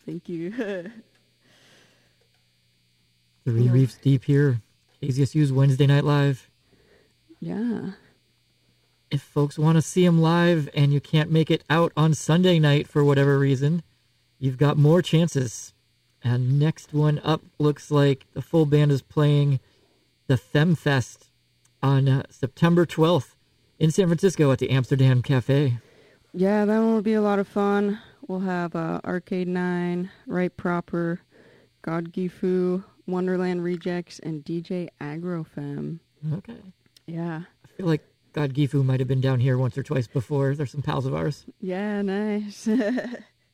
Thank you. 3 Reefs deep here. KZSU's Wednesday Night Live. Yeah. If folks want to see them live and you can't make it out on Sunday night for whatever reason, you've got more chances. And next one up looks like the full band is playing the FemFest on September 12th in San Francisco at the Amsterdam Cafe. Yeah, that one will be a lot of fun. We'll have Arcade 9, Right Proper, God Gifu, Wonderland Rejects, and DJ Agrofem. Okay. Yeah. I feel like God Gifu might have been down here once or twice before. They're some pals of ours. Yeah, nice. Yeah,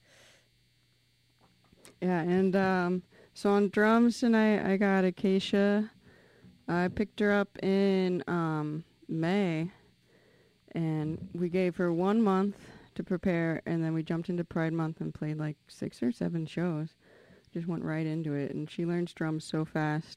and so on drums tonight, I got Acacia. I picked her up in May, and we gave her 1 month to prepare, and then we jumped into Pride Month and played like 6 or 7 shows. Just went right into it, and she learns drums so fast.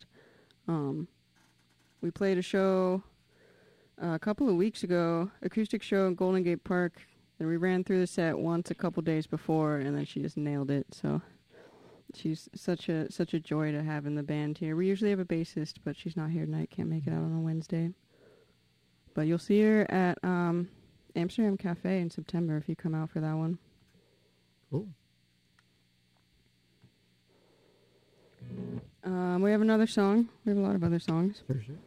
We played a show a couple of weeks ago, acoustic show in Golden Gate Park, and we ran through the set once a couple days before, and then she just nailed it. So she's such a joy to have in the band here. We usually have a bassist, but she's not here tonight. Can't make it out on a Wednesday. But you'll see her at Amsterdam Cafe in September if you come out for that one. Cool. We have another song. We have a lot of other songs. For sure.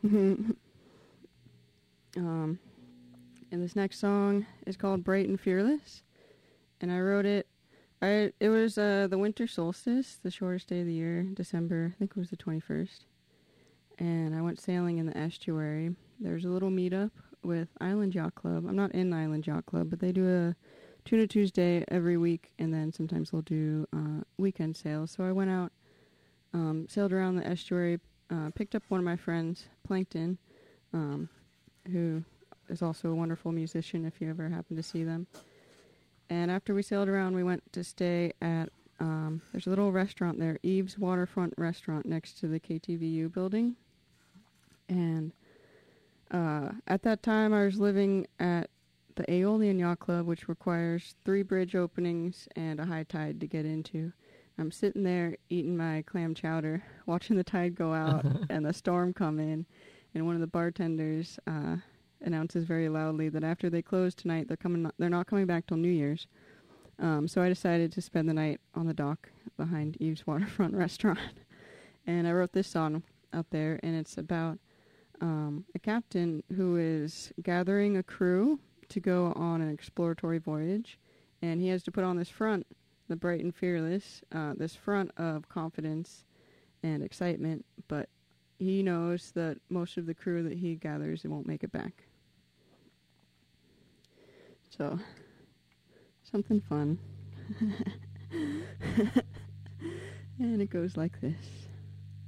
And this next song is called Bright and Fearless. And I wrote it. It was the winter solstice, the shortest day of the year, December. I think it was the 21st. And I went sailing in the estuary. There's a little meetup with Island Yacht Club. I'm not in Island Yacht Club, but they do a Tuna Tuesday every week, and then sometimes they'll do weekend sales. So I went out, sailed around the estuary, picked up one of my friends, Plankton, who is also a wonderful musician if you ever happen to see them. And after we sailed around, we went to stay at, there's a little restaurant there, Eve's Waterfront Restaurant next to the KTVU building. And at that time, I was living at the Aeolian Yacht Club, which requires 3 bridge openings and a high tide to get into. I'm sitting there eating my clam chowder, watching the tide go out and the storm come in. And one of the bartenders announces very loudly that after they close tonight, they're not coming back till New Year's. So I decided to spend the night on the dock behind Eve's Waterfront Restaurant. And I wrote this song out there, and it's about a captain who is gathering a crew to go on an exploratory voyage. And he has to put on this front, the bright and fearless, this front of confidence and excitement, but he knows that most of the crew that he gathers won't make it back. So, something fun. And it goes like this.